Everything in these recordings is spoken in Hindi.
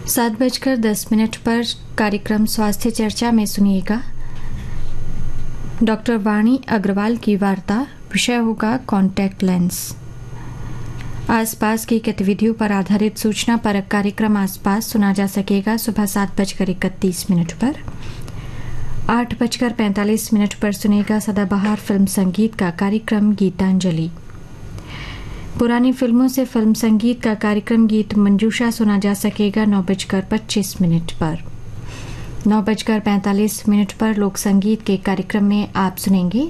7:10 पर कार्यक्रम स्वास्थ्य चर्चा में सुनिएगा डॉक्टर वाणी अग्रवाल की वार्ता। विषय होगा कॉन्टैक्ट लेंस। आसपास की गतिविधियों पर आधारित सूचना परक कार्यक्रम आसपास सुना जा सकेगा सुबह 7:31 पर। 8:45 पर सुनेगा सदाबहार फिल्म संगीत का कार्यक्रम गीतांजलि। पुरानी फिल्मों से फिल्म संगीत का कार्यक्रम गीत मंजूषा सुना जा सकेगा 9:25 पर। 9:45 पर लोक संगीत के कार्यक्रम में आप सुनेंगे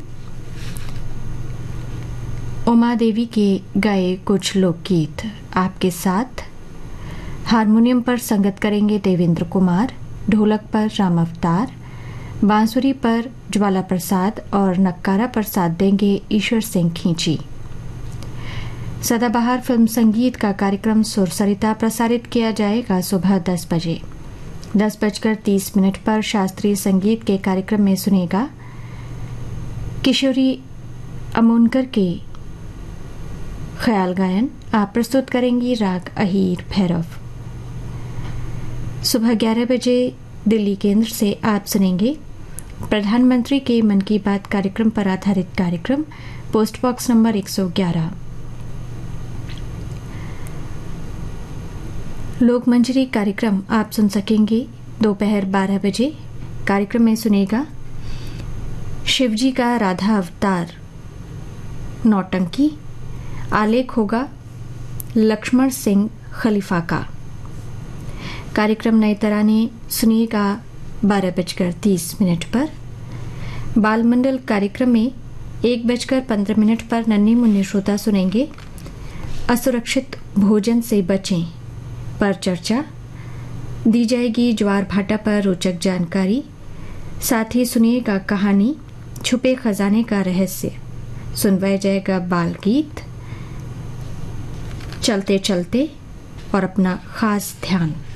उमा देवी के गाए कुछ लोकगीत। आपके साथ हारमोनियम पर संगत करेंगे देवेंद्र कुमार, ढोलक पर राम अवतार, बांसुरी पर ज्वाला प्रसाद और नक्कारा पर साथ देंगे ईश्वर सिंह खींची। सदाबहार फिल्म संगीत का कार्यक्रम सुर सरिता प्रसारित किया जाएगा सुबह 10 बजे। 10:30 पर शास्त्रीय संगीत के कार्यक्रम में सुनेगा किशोरी अमोनकर के ख्याल गायन। आप प्रस्तुत करेंगी राग अहीर भैरव। सुबह 11 बजे दिल्ली केंद्र से आप सुनेंगे प्रधानमंत्री के मन की बात कार्यक्रम पर आधारित कार्यक्रम पोस्ट बॉक्स नंबर 111। लोक मंजरी कार्यक्रम आप सुन सकेंगे दोपहर 12 बजे। कार्यक्रम में सुनेगा शिवजी का राधा अवतार नौटंकी। आलेख होगा लक्ष्मण सिंह खलीफा का। कार्यक्रम नए तराने सुनिएगा 12:30 पर। बाल मंडल कार्यक्रम में 1:15 पर नन्हे मुन्ने श्रोता सुनेंगे असुरक्षित भोजन से बचें पर चर्चा दी जाएगी। ज्वार भाटा पर रोचक जानकारी, साथ ही सुनिएगा कहानी छुपे खजाने का रहस्य। सुनवाया जाएगा बाल गीत चलते चलते और अपना खास ध्यान।